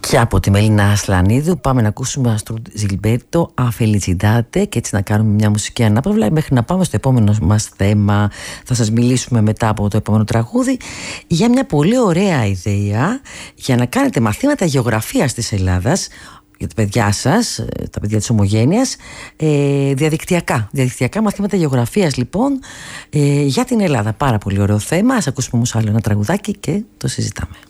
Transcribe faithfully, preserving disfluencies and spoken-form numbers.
Και από τη Μελίνα Ασλανίδου πάμε να ακούσουμε Αστρού Ζιλμπέρτο Αφελιτσιντάτε και έτσι να κάνουμε μια μουσική ανάπαυλα μέχρι να πάμε στο επόμενο μας θέμα. Θα σας μιλήσουμε μετά από το επόμενο τραγούδι για μια πολύ ωραία ιδέα για να κάνετε μαθήματα γεωγραφίας της Ελλάδας για τα παιδιά σας, τα παιδιά της Ομογένειας, ε, διαδικτυακά. Διαδικτυακά μαθήματα γεωγραφίας λοιπόν ε, για την Ελλάδα. Πάρα πολύ ωραίο θέμα. Ας ακούσουμε όμως άλλο ένα τραγουδάκι και το συζητάμε.